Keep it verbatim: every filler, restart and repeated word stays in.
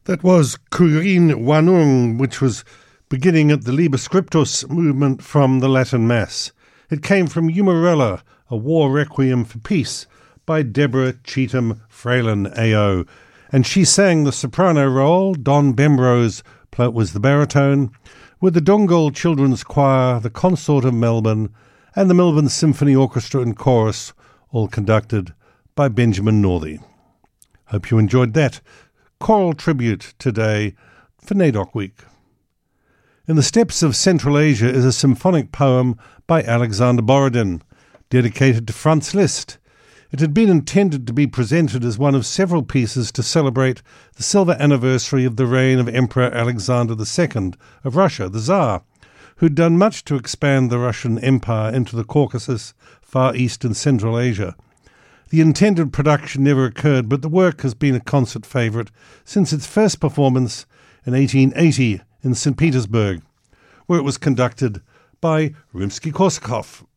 That was Kurin Wanung, which was beginning at the Liber Scriptus movement from the Latin Mass. It came from Umarella, a war requiem for peace, by Deborah Cheetham Fralin A O. And she sang the soprano role. Don Bemrose was the baritone, with the Dongol Children's Choir, the Consort of Melbourne, and the Melbourne Symphony Orchestra and Chorus, all conducted by Benjamin Northey. Hope you enjoyed that choral tribute today for NAIDOC Week. In the Steppes of Central Asia is a symphonic poem by Alexander Borodin, dedicated to Franz Liszt. It had been intended to be presented as one of several pieces to celebrate the silver anniversary of the reign of Emperor Alexander the Second of Russia, the Tsar, who'd done much to expand the Russian Empire into the Caucasus, Far East and Central Asia. The intended production never occurred, but the work has been a concert favourite since its first performance in eighteen eighty in Saint Petersburg, where it was conducted by Rimsky-Korsakov.